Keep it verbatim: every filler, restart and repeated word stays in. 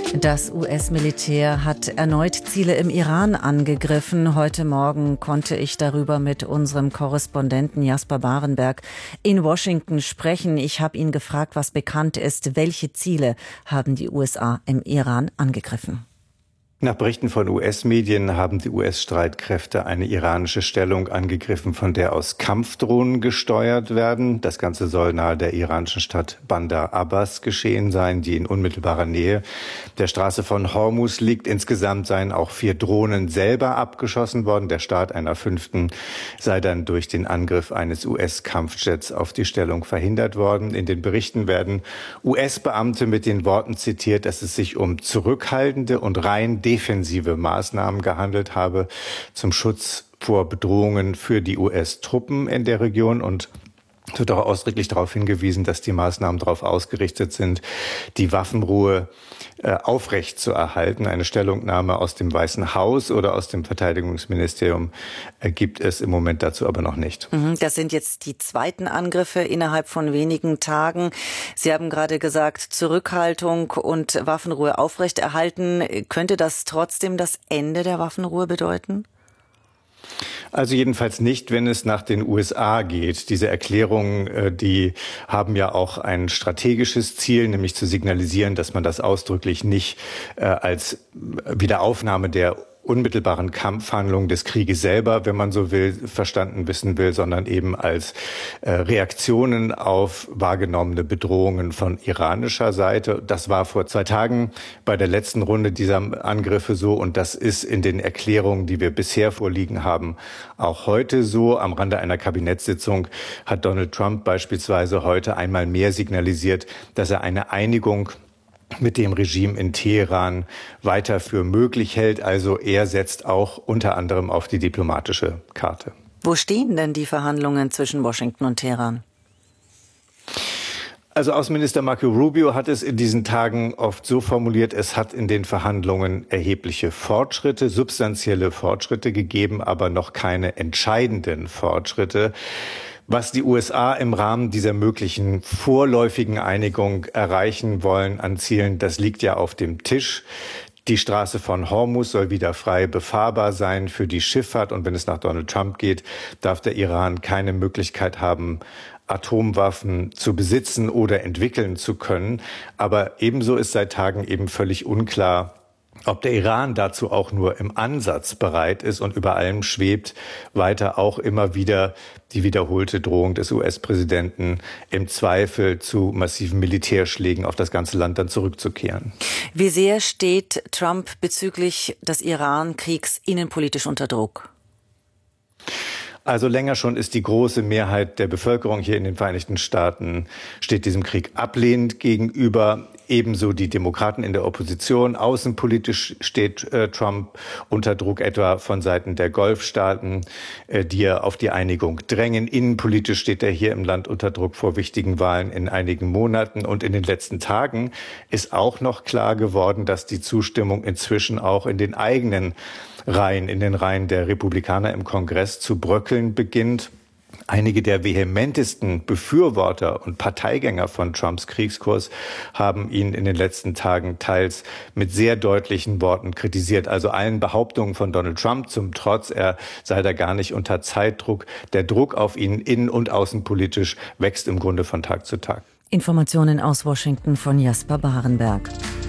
Das U S-Militär hat erneut Ziele im Iran angegriffen. Heute Morgen konnte ich darüber mit unserem Korrespondenten Jasper Barenberg in Washington sprechen. Ich habe ihn gefragt, was bekannt ist. Welche Ziele haben die U S A im Iran angegriffen? Nach Berichten von U S-Medien haben die U S-Streitkräfte eine iranische Stellung angegriffen, von der aus Kampfdrohnen gesteuert werden. Das Ganze soll nahe der iranischen Stadt Bandar Abbas geschehen sein, die in unmittelbarer Nähe der Straße von Hormuz liegt. Insgesamt seien auch vier Drohnen selber abgeschossen worden. Der Start einer fünften sei dann durch den Angriff eines U S-Kampfjets auf die Stellung verhindert worden. In den Berichten werden U S-Beamte mit den Worten zitiert, dass es sich um zurückhaltende und rein defensive Maßnahmen gehandelt habe zum Schutz vor Bedrohungen für die U S-Truppen in der Region, und es wird auch ausdrücklich darauf hingewiesen, dass die Maßnahmen darauf ausgerichtet sind, die Waffenruhe äh, aufrecht zu erhalten. Eine Stellungnahme aus dem Weißen Haus oder aus dem Verteidigungsministerium äh, gibt es im Moment dazu aber noch nicht. Das sind jetzt die zweiten Angriffe innerhalb von wenigen Tagen. Sie haben gerade gesagt, Zurückhaltung und Waffenruhe aufrechterhalten. Könnte das trotzdem das Ende der Waffenruhe bedeuten? Also jedenfalls nicht, wenn es nach den U S A geht. Diese Erklärungen, die haben ja auch ein strategisches Ziel, nämlich zu signalisieren, dass man das ausdrücklich nicht äh, als Wiederaufnahme der unmittelbaren Kampfhandlungen des Krieges selber, wenn man so will, verstanden wissen will, sondern eben als äh, Reaktionen auf wahrgenommene Bedrohungen von iranischer Seite. Das war vor zwei Tagen bei der letzten Runde dieser Angriffe so, und das ist in den Erklärungen, die wir bisher vorliegen haben, auch heute so. Am Rande einer Kabinettssitzung hat Donald Trump beispielsweise heute einmal mehr signalisiert, dass er eine Einigung mit dem Regime in Teheran weiter für möglich hält. Also er setzt auch unter anderem auf die diplomatische Karte. Wo stehen denn die Verhandlungen zwischen Washington und Teheran? Also Außenminister Marco Rubio hat es in diesen Tagen oft so formuliert, es hat in den Verhandlungen erhebliche Fortschritte, substanzielle Fortschritte gegeben, aber noch keine entscheidenden Fortschritte. Was die U S A im Rahmen dieser möglichen vorläufigen Einigung erreichen wollen an Zielen, das liegt ja auf dem Tisch. Die Straße von Hormuz soll wieder frei befahrbar sein für die Schifffahrt. Und wenn es nach Donald Trump geht, darf der Iran keine Möglichkeit haben, Atomwaffen zu besitzen oder entwickeln zu können. Aber ebenso ist seit Tagen eben völlig unklar, ob der Iran dazu auch nur im Ansatz bereit ist, und über allem schwebt weiter auch immer wieder die wiederholte Drohung des U S-Präsidenten, im Zweifel zu massiven Militärschlägen auf das ganze Land dann zurückzukehren. Wie sehr steht Trump bezüglich des Iran-Kriegs innenpolitisch unter Druck? Also länger schon ist die große Mehrheit der Bevölkerung hier in den Vereinigten Staaten, steht diesem Krieg ablehnend gegenüber. Ebenso die Demokraten in der Opposition. Außenpolitisch steht äh, Trump unter Druck, etwa von Seiten der Golfstaaten, äh, die ja auf die Einigung drängen. Innenpolitisch steht er hier im Land unter Druck vor wichtigen Wahlen in einigen Monaten. Und in den letzten Tagen ist auch noch klar geworden, dass die Zustimmung inzwischen auch in den eigenen Reihen, in den Reihen der Republikaner im Kongress zu bröckeln beginnt. Einige der vehementesten Befürworter und Parteigänger von Trumps Kriegskurs haben ihn in den letzten Tagen teils mit sehr deutlichen Worten kritisiert. Also allen Behauptungen von Donald Trump zum Trotz, er sei da gar nicht unter Zeitdruck. Der Druck auf ihn innen- und außenpolitisch wächst im Grunde von Tag zu Tag. Informationen aus Washington von Jasper Barenberg.